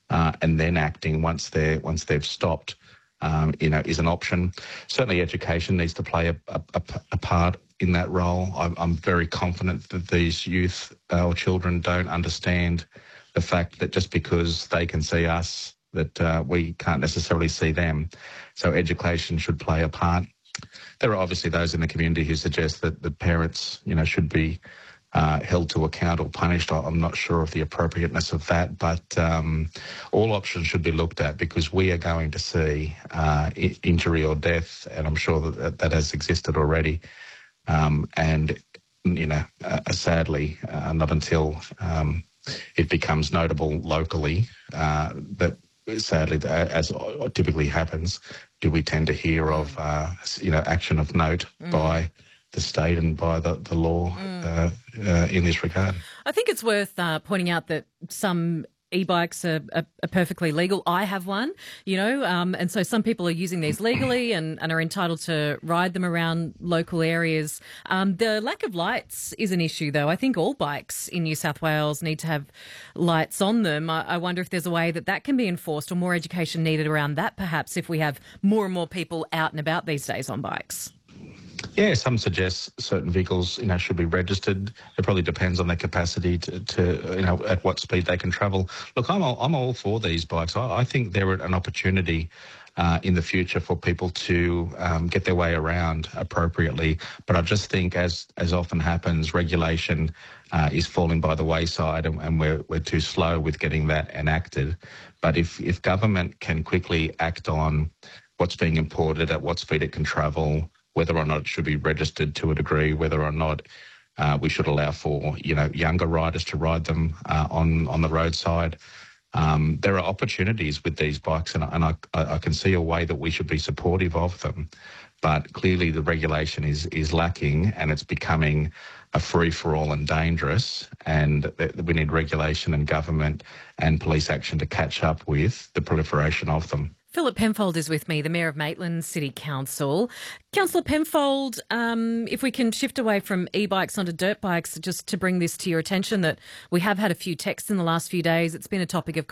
and then acting once they've stopped, is an option. Certainly, education needs to play a part in that role. I'm very confident that these youth or children don't understand the fact that just because they can see us, that we can't necessarily see them. So education should play a part. There are obviously those in the community who suggest that the parents, should be held to account or punished. I'm not sure of the appropriateness of that, but all options should be looked at, because we are going to see injury or death, and I'm sure that has existed already. Sadly, not until it becomes notable locally that sadly, as typically happens, do we tend to hear of, action of note by the state and by the law in this regard. I think it's worth pointing out that some e-bikes are perfectly legal. I have one, and so some people are using these legally and are entitled to ride them around local areas. The lack of lights is an issue, though. I think all bikes in New South Wales need to have lights on them. I wonder if there's a way that can be enforced, or more education needed around that, perhaps, if we have more and more people out and about these days on bikes. Yeah, some suggest certain vehicles, should be registered. It probably depends on their capacity to at what speed they can travel. Look, I'm all for these bikes. I think they're an opportunity in the future for people to get their way around appropriately. But I just think, as often happens, regulation is falling by the wayside, and we're too slow with getting that enacted. But if government can quickly act on what's being imported, at what speed it can travel, whether or not it should be registered to a degree, whether or not we should allow for younger riders to ride them on the roadside. There are opportunities with these bikes, and I can see a way that we should be supportive of them. But clearly the regulation is lacking, and it's becoming a free-for-all and dangerous, and we need regulation and government and police action to catch up with the proliferation of them. Philip Penfold is with me, the Mayor of Maitland City Council. Councillor Penfold, if we can shift away from e-bikes onto dirt bikes, just to bring this to your attention, that we have had a few texts in the last few days. It's been a topic of